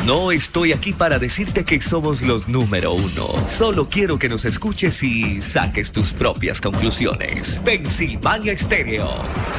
No estoy aquí para decirte que somos los número uno. Solo quiero que nos escuches y saques tus propias conclusiones. Pensilvania Estéreo.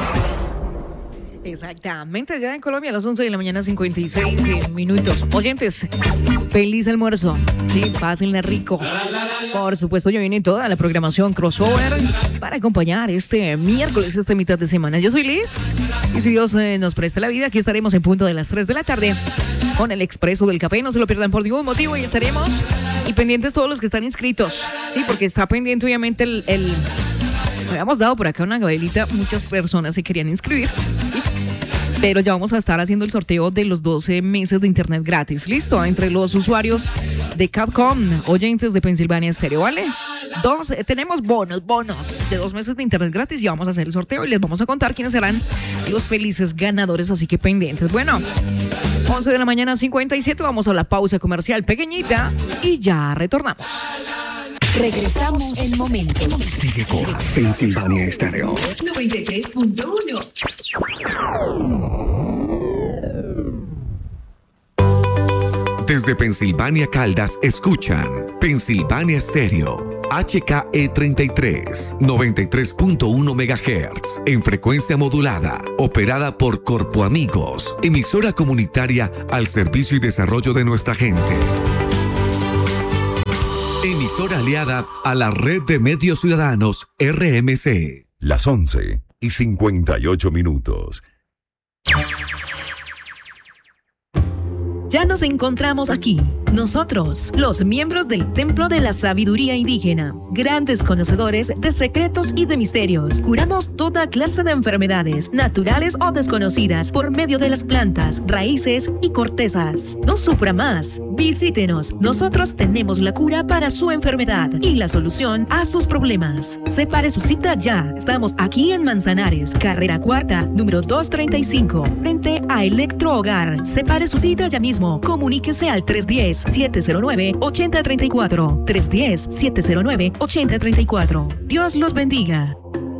Exactamente, ya en Colombia a las 11 de la mañana, 56 minutos. Oyentes, feliz almuerzo. Sí, pásenla rico. Por supuesto, ya viene toda la programación crossover para acompañar este miércoles, esta mitad de semana. Yo soy Liz y si Dios nos presta la vida, aquí estaremos en punto de las 3 de la tarde con el Expreso del Café. No se lo pierdan por ningún motivo y estaremos y pendientes todos los que están inscritos. Sí, porque está pendiente obviamente el habíamos dado por acá una gabelita, muchas personas se querían inscribir, ¿sí? Pero ya vamos a estar haciendo el sorteo de los 12 meses de internet gratis, ¿listo? Entre los usuarios de Capcom, oyentes de Pensilvania Estéreo, ¿vale? Tenemos bonos de 2 meses de internet gratis y vamos a hacer el sorteo y les vamos a contar quiénes serán los felices ganadores, así que pendientes. Bueno, 11 de la mañana, 57, vamos a la pausa comercial pequeñita y ya retornamos. Regresamos en momentos. Sigue con Pensilvania Estéreo 93.1. Desde Pensilvania Caldas escuchan Pensilvania Estéreo HKE 33 93.1 MHz en frecuencia modulada, operada por Corpo Amigos, emisora comunitaria al servicio y desarrollo de nuestra gente. Emisora aliada a la Red de Medios Ciudadanos, RMC. Las 11:58. Ya nos encontramos aquí, nosotros, los miembros del Templo de la Sabiduría Indígena, grandes conocedores de secretos y de misterios. Curamos toda clase de enfermedades, naturales o desconocidas, por medio de las plantas, raíces y cortezas. No sufra más, visítenos. Nosotros tenemos la cura para su enfermedad y la solución a sus problemas. Separe su cita ya. Estamos aquí en Manzanares, carrera cuarta, número 235, frente a Electro Hogar. Separe su cita ya mismo. Comuníquese al 310-709-8034. 310-709-8034. Dios los bendiga.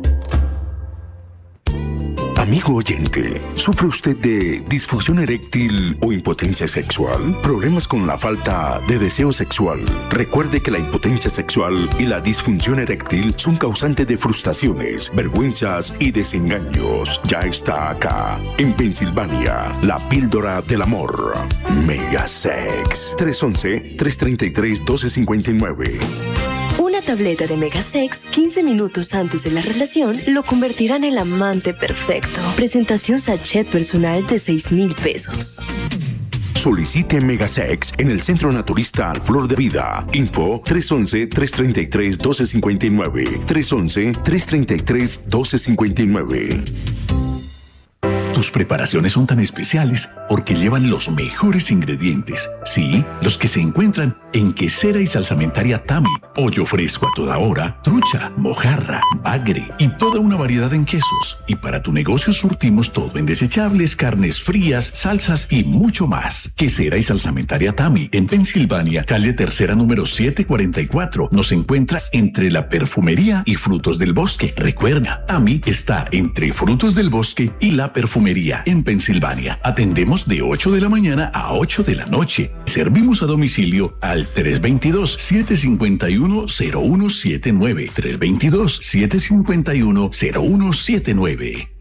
Amigo oyente, ¿sufre usted de disfunción eréctil o impotencia sexual? ¿Problemas con la falta de deseo sexual? Recuerde que la impotencia sexual y la disfunción eréctil son causantes de frustraciones, vergüenzas y desengaños. Ya está acá, en Pensilvania, la píldora del amor. Megasex. 311-333-1259. Una tableta de Megasex 15 minutos antes de la relación lo convertirá en el amante perfecto. Presentación sachet personal de 6,000 pesos. Solicite Megasex en el Centro Naturista Flor de Vida. Info 311-333-1259. 311-333-1259. Tus preparaciones son tan especiales porque llevan los mejores ingredientes. Sí, los que se encuentran en Quesera y Salsamentaria Tami. Pollo fresco a toda hora, trucha, mojarra, bagre y toda una variedad en quesos. Y para tu negocio surtimos todo en desechables, carnes frías, salsas y mucho más. Quesera y Salsamentaria Tami, en Pensilvania, calle Tercera número 744. Nos encuentras entre la perfumería y Frutos del Bosque. Recuerda, Tami está entre Frutos del Bosque y la perfumería en Pensilvania. Atendemos de 8 de la mañana a 8 de la noche. Servimos a domicilio al 322-751-0179. 322-751-0179.